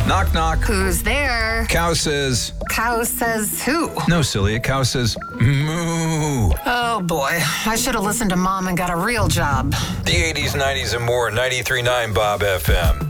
Knock, knock. Who's there? Cow says... Cow says who? No, silly. A cow says moo. Oh, boy. I should have listened to Mom and got a real job. The 80s, 90s, and more. 93.9 Bob FM.